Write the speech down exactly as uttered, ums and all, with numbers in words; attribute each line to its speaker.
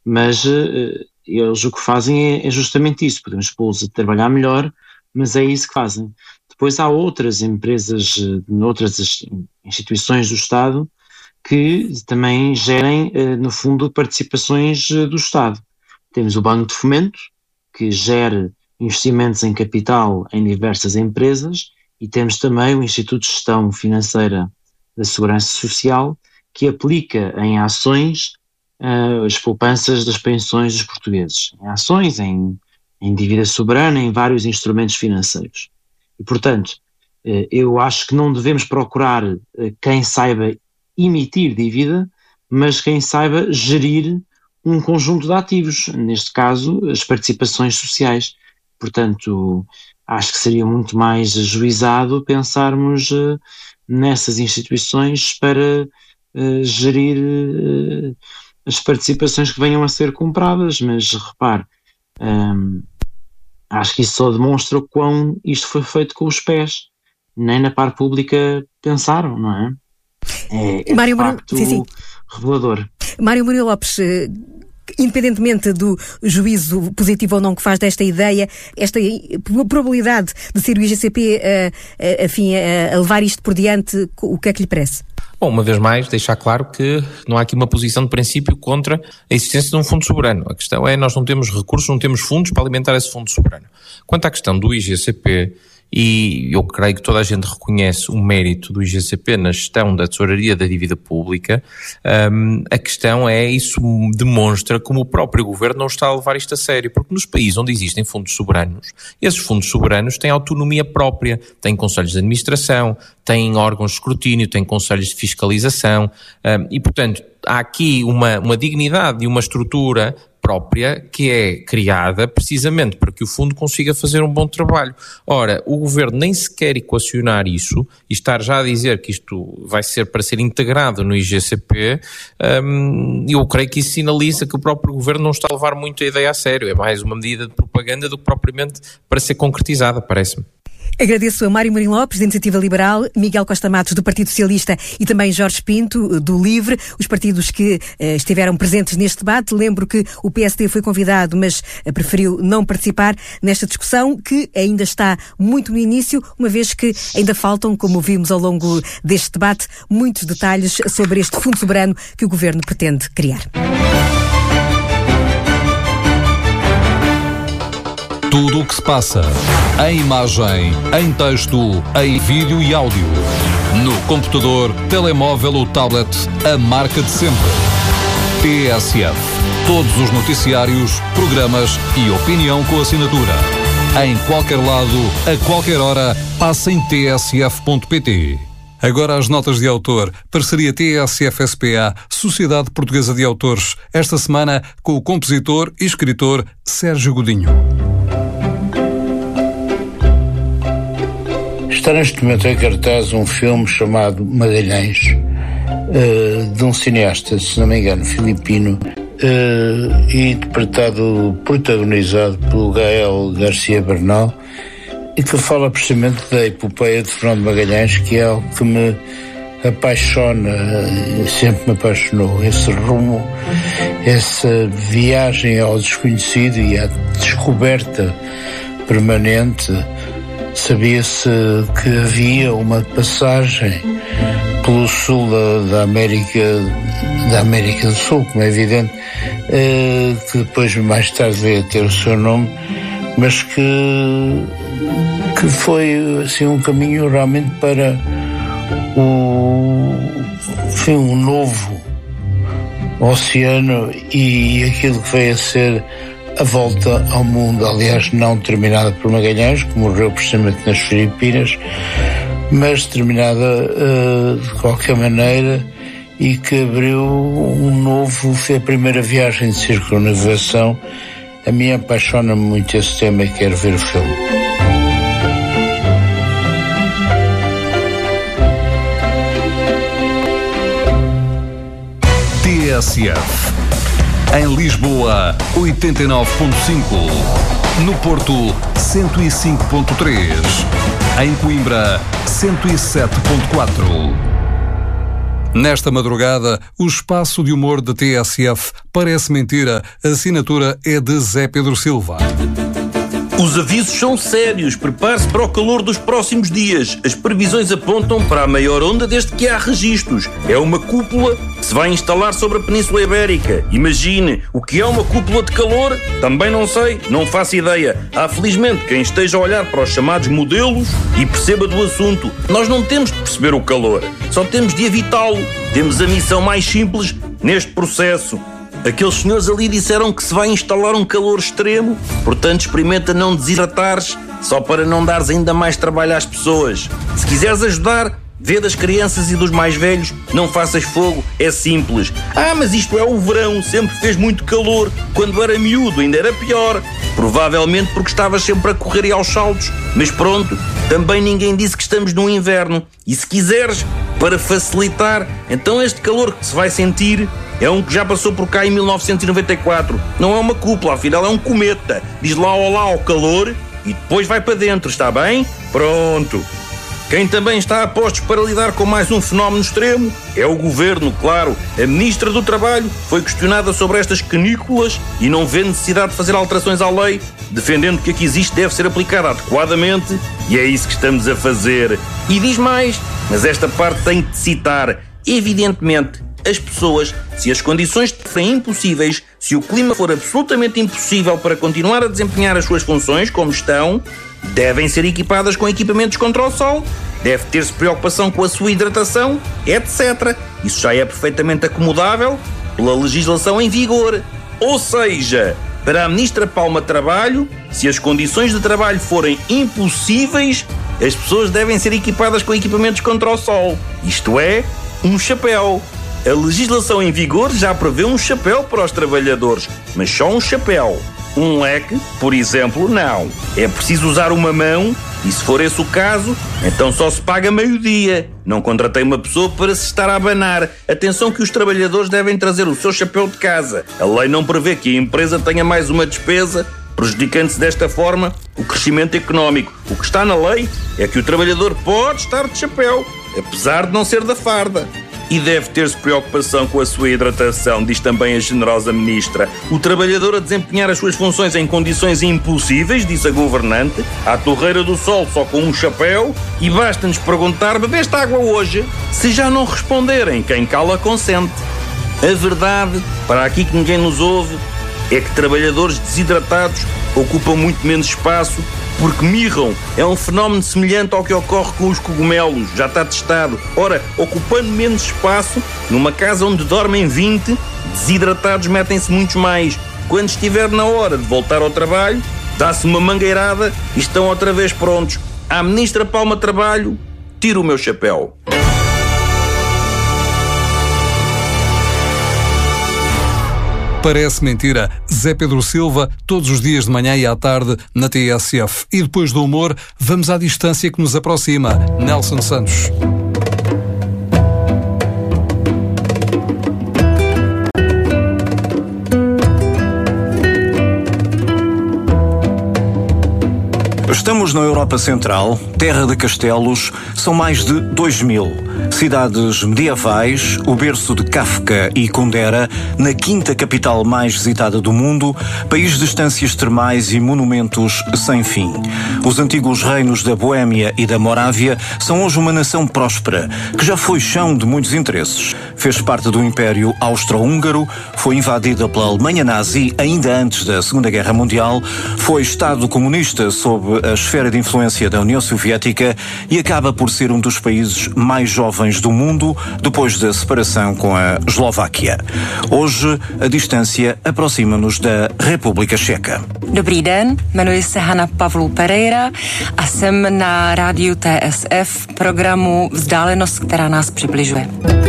Speaker 1: mas uh, eles o que fazem é, é justamente isso, podemos pô-los a trabalhar melhor, mas é isso que fazem. Depois há outras empresas, uh, outras instituições do Estado que também gerem, uh, no fundo, participações uh, do Estado. Temos o Banco de Fomento, que gera investimentos em capital em diversas empresas, e temos também o Instituto de Gestão Financeira da Segurança Social, que aplica em ações uh, as poupanças das pensões dos portugueses. Em ações, em, em dívida soberana, em vários instrumentos financeiros. E, portanto, uh, eu acho que não devemos procurar uh, quem saiba emitir dívida, mas quem saiba gerir um conjunto de ativos, neste caso, as participações sociais. Portanto, acho que seria muito mais ajuizado pensarmos uh, nessas instituições para uh, gerir uh, as participações que venham a ser compradas, mas repare, um, acho que isso só demonstra o quão isto foi feito com os pés. Nem na parte pública pensaram, não é? É, é
Speaker 2: Mário
Speaker 1: de facto
Speaker 2: sim, sim.
Speaker 1: revelador.
Speaker 2: Mário Murilo Lopes, independentemente do juízo positivo ou não que faz desta ideia, esta probabilidade de ser o I G C P a, a, enfim, a levar isto por diante, o que é que lhe parece?
Speaker 3: Bom, uma vez mais, deixar claro que não há aqui uma posição de princípio contra a existência de um fundo soberano. A questão é, nós não temos recursos, não temos fundos para alimentar esse fundo soberano. Quanto à questão do I G C P, e eu creio que toda a gente reconhece o mérito do I G C P na gestão da tesouraria da dívida pública, um, a questão é, isso demonstra como o próprio governo não está a levar isto a sério, porque nos países onde existem fundos soberanos, esses fundos soberanos têm autonomia própria, têm conselhos de administração, têm órgãos de escrutínio, têm conselhos de fiscalização, um, e portanto há aqui uma, uma dignidade e uma estrutura própria que é criada precisamente para que o fundo consiga fazer um bom trabalho. Ora, o governo nem sequer equacionar isso e estar já a dizer que isto vai ser para ser integrado no I G C P, hum, eu creio que isso sinaliza que o próprio governo não está a levar muito a ideia a sério. É mais uma medida de propaganda do que propriamente para ser concretizada, parece-me.
Speaker 2: Agradeço a Mário Murilo Lopes, da Iniciativa Liberal, Miguel Costa Matos, do Partido Socialista, e também Jorge Pinto, do LIVRE, os partidos que eh, estiveram presentes neste debate. Lembro que o P S D foi convidado, mas eh, preferiu não participar nesta discussão, que ainda está muito no início, uma vez que ainda faltam, como vimos ao longo deste debate, muitos detalhes sobre este fundo soberano que o Governo pretende criar.
Speaker 4: Tudo o que se passa, em imagem, em texto, em vídeo e áudio. No computador, telemóvel ou tablet, a marca de sempre. T S F. Todos os noticiários, programas e opinião com assinatura. Em qualquer lado, a qualquer hora, passa em t s f ponto p t. Agora as notas de autor. Parceria T S F S P A, Sociedade Portuguesa de Autores. Esta semana com o compositor e escritor Sérgio Godinho.
Speaker 5: Está neste momento em cartaz um filme chamado Magalhães, uh, de um cineasta, se não me engano, filipino, uh, e interpretado, protagonizado pelo Gael Garcia Bernal, e que fala precisamente da epopeia de Fernando Magalhães, que é algo que me apaixona, sempre me apaixonou, esse rumo, essa viagem ao desconhecido e à descoberta permanente. Sabia-se que havia uma passagem pelo sul da, da América da América do Sul, como é evidente, eh, que depois mais tarde veio a ter o seu nome, mas que, que foi assim, um caminho realmente para o, enfim, um novo oceano e aquilo que veio a ser a volta ao mundo, aliás não terminada por Magalhães, que morreu precisamente nas Filipinas, mas terminada uh, de qualquer maneira, e que abriu um novo, foi a primeira viagem de circunnavegação. A mim apaixona-me muito esse tema e quero ver o filme.
Speaker 4: T S F. Em Lisboa, oitenta e nove ponto cinco. No Porto, cento e cinco ponto três. Em Coimbra, cento e sete ponto quatro. Nesta madrugada, o espaço de humor da T S F parece mentira. A assinatura é de Zé Pedro Silva.
Speaker 6: Os avisos são sérios. Prepare-se para o calor dos próximos dias. As previsões apontam para a maior onda desde que há registros. É uma cúpula que se vai instalar sobre a Península Ibérica. Imagine, o que é uma cúpula de calor? Também não sei, não faço ideia. Há felizmente quem esteja a olhar para os chamados modelos e perceba do assunto. Nós não temos de perceber o calor, só temos de evitá-lo. Temos a missão mais simples neste processo. Aqueles senhores ali disseram que se vai instalar um calor extremo, portanto experimenta não desidratares, só para não dares ainda mais trabalho às pessoas. Se quiseres ajudar, vê das crianças e dos mais velhos, não faças fogo, é simples. Ah, mas isto é o verão, sempre fez muito calor, quando era miúdo ainda era pior. Provavelmente porque estavas sempre a correr e aos saltos, mas pronto, também ninguém disse que estamos no inverno. E se quiseres, para facilitar, então este calor que se vai sentir é um que já passou por cá em mil novecentos e noventa e quatro. Não é uma cúpula, afinal é um cometa. Diz lá olá ao calor e depois vai para dentro, está bem? Pronto. Quem também está a postos para lidar com mais um fenómeno extremo é o Governo, claro. A Ministra do Trabalho foi questionada sobre estas canículas e não vê necessidade de fazer alterações à lei, defendendo que a que existe deve ser aplicada adequadamente, e é isso que estamos a fazer. E diz mais, mas esta parte tem de citar. Evidentemente, as pessoas, se as condições forem impossíveis, se o clima for absolutamente impossível para continuar a desempenhar as suas funções como estão, devem ser equipadas com equipamentos contra o sol, deve ter-se preocupação com a sua hidratação, etcétera. Isso já é perfeitamente acomodável pela legislação em vigor. Ou seja, para a Ministra Palma Trabalho, se as condições de trabalho forem impossíveis, as pessoas devem ser equipadas com equipamentos contra o sol. Isto é, um chapéu. A legislação em vigor já prevê um chapéu para os trabalhadores, mas só um chapéu. Um leque, por exemplo, não. É preciso usar uma mão e, se for esse o caso, então só se paga meio-dia. Não contratei uma pessoa para se estar a abanar. Atenção que os trabalhadores devem trazer o seu chapéu de casa. A lei não prevê que a empresa tenha mais uma despesa, prejudicando-se desta forma o crescimento económico. O que está na lei é que o trabalhador pode estar de chapéu, apesar de não ser da farda. E deve ter-se preocupação com a sua hidratação, diz também a generosa ministra. O trabalhador a desempenhar as suas funções em condições impossíveis, diz a governante, à torreira do sol só com um chapéu, e basta-nos perguntar: bebeste água hoje? Se já não responderem, quem cala consente. A verdade, para aqui que ninguém nos ouve, é que trabalhadores desidratados ocupam muito menos espaço, porque mirram. É um fenómeno semelhante ao que ocorre com os cogumelos, já está testado. Ora, ocupando menos espaço, numa casa onde dormem vinte, desidratados metem-se muitos mais. Quando estiver na hora de voltar ao trabalho, dá-se uma mangueirada e estão outra vez prontos. À Ministra Palma Trabalho, tiro o meu chapéu.
Speaker 4: Parece mentira. Zé Pedro Silva, todos os dias de manhã e à tarde na T S F. E depois do humor, vamos à distância que nos aproxima. Nelson Santos.
Speaker 7: Estamos na Europa Central, terra de castelos, são mais de dois mil. Cidades medievais, o berço de Kafka e Kundera, na quinta capital mais visitada do mundo, país de estâncias termais e monumentos sem fim. Os antigos reinos da Boémia e da Morávia são hoje uma nação próspera, que já foi chão de muitos interesses. Fez parte do Império Austro-Húngaro, foi invadida pela Alemanha nazi ainda antes da Segunda Guerra Mundial, foi Estado comunista sob a esfera de influência da União Soviética e acaba por ser um dos países mais jovens do mundo depois da separação com a Eslováquia. Hoje, a distância aproxima-nos da República Checa.
Speaker 8: Dobrý den, jmenuji se Hana Pavlou Pereira a jsem na rádiu T S F programu Vzdálenost, která nás přibližuje.